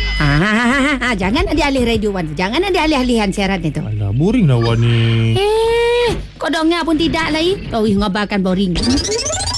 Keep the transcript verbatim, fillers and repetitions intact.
Ha, ha, ha, ha, ha. Jangan ada alih radio Wan. Jangan ada alih-alihan siaran itu. Alah, boring lah Wan ni. Eh, kau dengar pun tidak lagi. Kau ngabarkan boring.